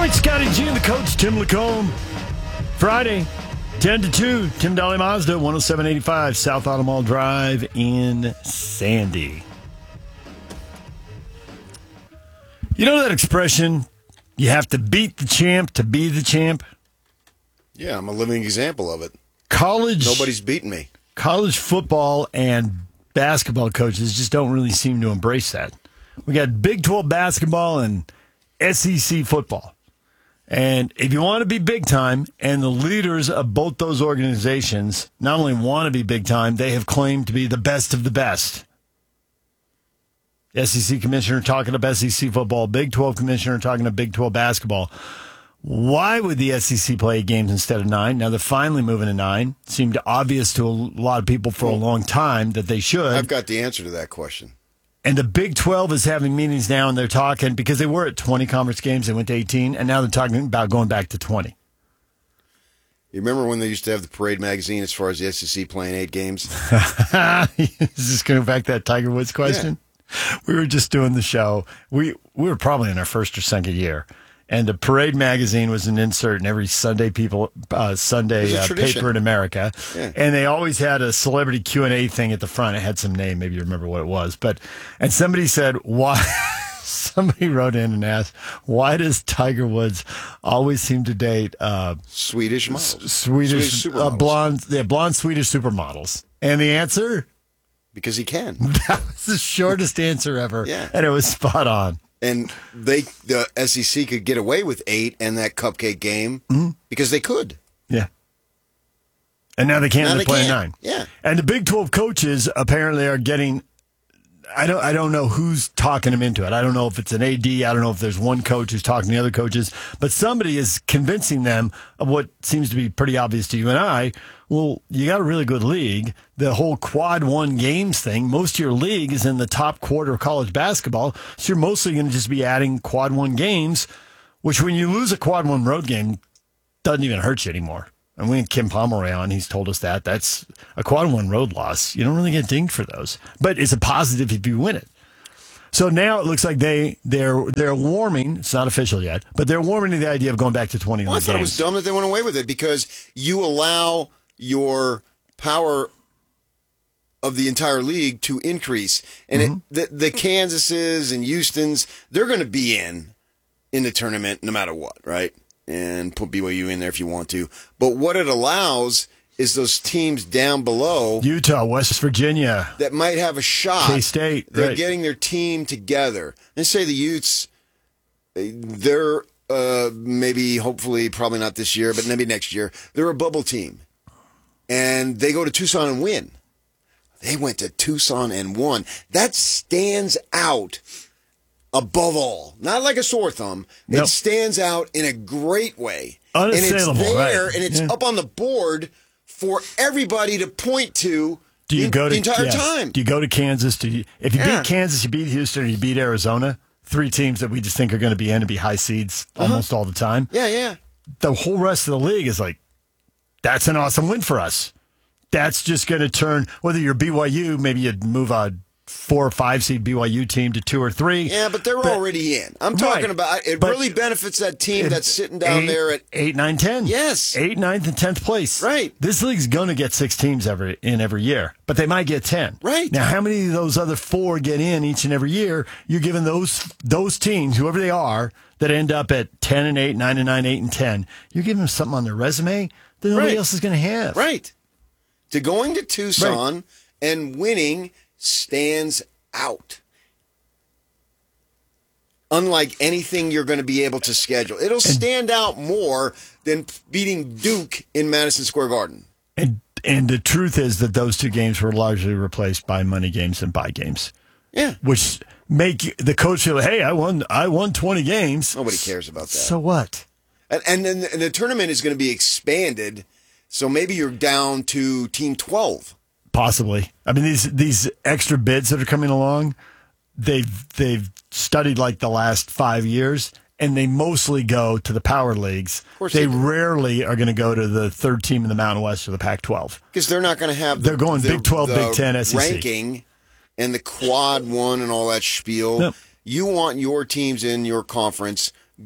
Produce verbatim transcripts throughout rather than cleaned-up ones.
Detroit Scotty G and the coach, Tim Lacombe. Friday, ten to two, Tim Dahle Mazda, one oh seven eighty-five South Auto Mall Drive in Sandy. You know that expression, you have to beat the champ to be the champ? Yeah, I'm a living example of it. College. Nobody's beaten me. College football and basketball coaches just don't really seem to embrace that. We got Big twelve basketball and S E C football. And if you want to be big time, and the leaders of both those organizations not only want to be big time, they have claimed to be the best of the best. S E C commissioner talking about S E C football, Big twelve commissioner talking about Big twelve basketball. Why would the S E C play eight games instead of nine? Now they're finally moving to nine. Seemed obvious to a lot of people for a long time that they should. I've got the answer to that question. And the Big twelve is having meetings now, and they're talking, because they were at twenty conference games, they went to eighteen, and now they're talking about going back to twenty. You remember when they used to have the Parade magazine as far as the S E C playing eight games? Is this going back to that Tiger Woods question? Yeah. We were just doing the show. We we were probably in our first or second year. And the Parade magazine was an insert in every Sunday people uh, Sunday uh, paper in America. Yeah. And they always had a celebrity Q and A thing at the front. It had some name. Maybe you remember what it was. But and somebody said, why? Somebody wrote in and asked, why does Tiger Woods always seem to date uh, Swedish models? Swedish, Swedish uh, blonde, yeah, blonde Swedish supermodels. And the answer? Because he can. That was the shortest answer ever. Yeah. And it was spot on. And they, the S E C could get away with eight and that cupcake game mm-hmm. because they could. Yeah. And now they can't. Now they they play can't. nine. Yeah. And the Big twelve coaches apparently are getting. I don't. I don't know who's talking them into it. I don't know if it's an A D. I don't know if there's one coach who's talking to the other coaches. But somebody is convincing them of what seems to be pretty obvious to you and I. Well, you got a really good league. The whole quad one games thing, most of your league is in the top quarter of college basketball. So you're mostly going to just be adding quad one games, which when you lose a quad one road game, doesn't even hurt you anymore. And we had Kim Pomeroy on. He's told us that. That's a quad one road loss. You don't really get dinged for those. But it's a positive if you win it. So now it looks like they, they're they're warming. It's not official yet, but they're warming to the idea of going back to twenty well, I thought games. It was dumb that they went away with it because you allow your power of the entire league to increase. And mm-hmm. it, the, the Kansases and Houstons, they're going to be in in the tournament no matter what, right? And put B Y U in there if you want to. But what it allows is those teams down below. Utah, West Virginia. That might have a shot. K-State. They're right. getting their team together. And say the Utes, they're uh, maybe, hopefully, probably not this year, but maybe next year, they're a bubble team. And they go to Tucson and win. They went to Tucson and won. That stands out above all. Not like a sore thumb. Nope. It stands out in a great way. Unassailable, and it's there, right. and it's yeah. up on the board for everybody to point to do you the, go to, the entire yeah. time. Do you go to Kansas? Do you, if you yeah. beat Kansas, you beat Houston, or you beat Arizona, three teams that we just think are going to be in and be high seeds uh-huh. almost all the time. Yeah, yeah. The whole rest of the league is like, that's an awesome win for us. That's just going to turn, whether you're B Y U, maybe you'd move a four or five seed B Y U team to two or three. Yeah, but they're but, already in. I'm talking right. about, it really benefits that team that's sitting down eight, there at eight, nine, ten. Yes. Eight, ninth, and tenth place. Right. This league's going to get six teams every in every year, but they might get ten. Right. Now, how many of those other four get in each and every year? You're giving those those teams, whoever they are, that end up at ten and eight, nine and nine, eight and ten, you're giving them something on their resume that nobody right. else is going to have. Right. To going to Tucson right. and winning stands out. Unlike anything you're going to be able to schedule. It'll stand out more than beating Duke in Madison Square Garden. And and the truth is that those two games were largely replaced by money games and buy games. Yeah. Which make the coach feel, hey, I won I won twenty games. Nobody cares about that. So what? And and then and the tournament is going to be expanded, so maybe you're down to team twelve. Possibly. I mean, these these extra bids that are coming along, they've they've studied like the last five years, and they mostly go to the power leagues. Of course they, they rarely are going to go to the third team in the Mountain West or the Pac twelve. Because they're not going to have the, they're going the, Big twelve, the Big ten, S E C ranking and the quad one and all that spiel. Nope. You want your teams in your conference going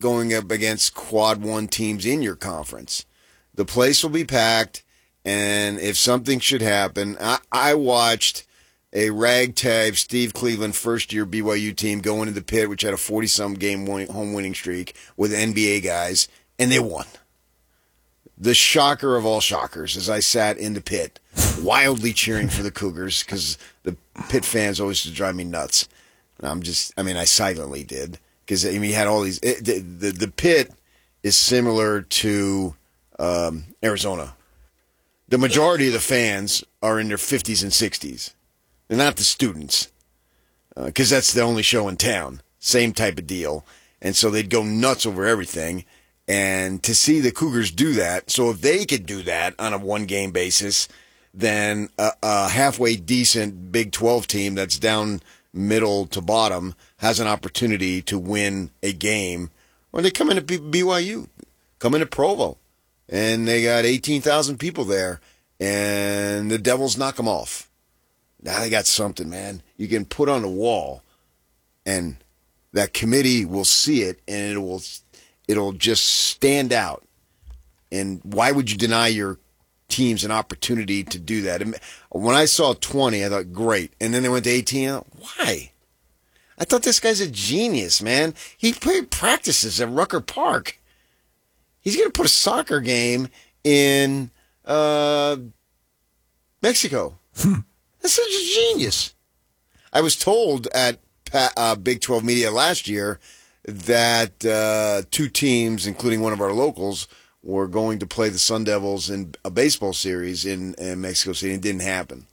going up against quad one teams in your conference. The place will be packed, and if something should happen, I, I watched a ragtag Steve Cleveland first-year B Y U team go into the pit, which had a forty-some game win- home winning streak with N B A guys, and they won. The shocker of all shockers, as I sat in the pit, wildly cheering for the Cougars, because the pit fans always used to drive me nuts. And I'm just, I mean, I silently did, because I mean, you had all these. It, the, the the pit is similar to um, Arizona. The majority of the fans are in their fifties and sixties. They're not the students, because uh, that's the only show in town. Same type of deal. And so they'd go nuts over everything. And to see the Cougars do that, so if they could do that on a one-game basis, then a, a halfway decent Big twelve team that's down middle to bottom has an opportunity to win a game. Or they come into B Y U, come into Provo, and they got eighteen thousand people there, and the Devils knock them off. Now they got something, man. You can put on the wall, and that committee will see it, and it will it'll just stand out. And why would you deny your teams an opportunity to do that? When I saw twenty, I thought, great. And then they went to eighteen. I thought, why? I thought this guy's a genius, man. He played practices at Rucker Park. He's going to put a soccer game in uh, Mexico. That's such a genius. I was told at uh, Big twelve Media last year that uh, two teams, including one of our locals, were going to play the Sun Devils in a baseball series in, in Mexico City. It didn't happen.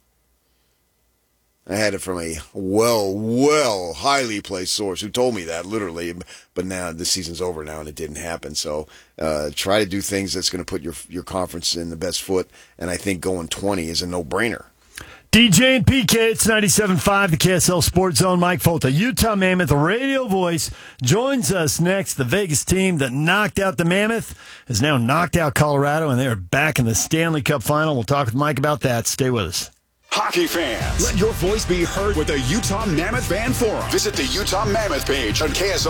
I had it from a well, well, highly placed source who told me that, literally. But now the season's over now, and it didn't happen. So uh, try to do things that's going to put your your conference in the best foot. And I think going twenty is a no-brainer. D J and P K, it's ninety-seven point five, the K S L Sports Zone. Mike Folta, Utah Mammoth radio voice, joins us next. The Vegas team that knocked out the Mammoth has now knocked out Colorado, and they are back in the Stanley Cup final. We'll talk with Mike about that. Stay with us. Hockey fans, let your voice be heard with the Utah Mammoth Fan Forum. Visit the Utah Mammoth page on K S L.